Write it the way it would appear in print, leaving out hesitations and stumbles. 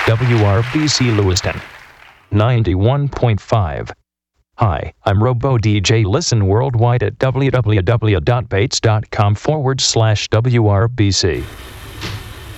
WRBC Lewiston 91.5. Hi, I'm Robo DJ. Listen worldwide at www.bates.com/WRBC.